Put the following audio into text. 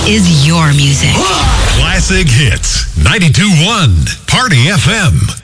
is your music. Classic Hits, 92.1 Party FM.